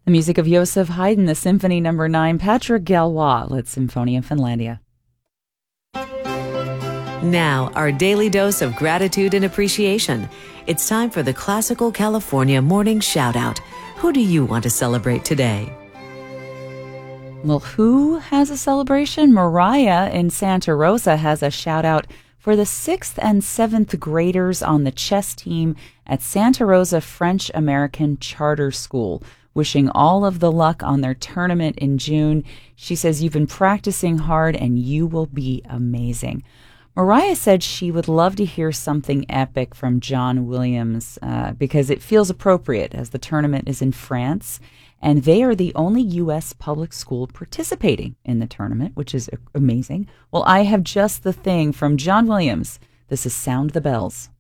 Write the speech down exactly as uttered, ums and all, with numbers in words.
The music of Joseph Haydn, the Symphony Number Nine, Patrick Galois, led Sinfonia Finlandia. Now, our daily dose of gratitude and appreciation. It's time for the Classical California Morning Shoutout. Who do you want to celebrate today? Well, who has a celebration? Mariah in Santa Rosa has a shout-out for the sixth and seventh graders on the chess team at Santa Rosa French American Charter School. Wishing all of the luck on their tournament in June. She says, you've been practicing hard and you will be amazing. Mariah said she would love to hear something epic from John Williams uh, because it feels appropriate as the tournament is in France and they are the only U S public school participating in the tournament, which is amazing. Well, I have just the thing from John Williams. This is Sound the Bells.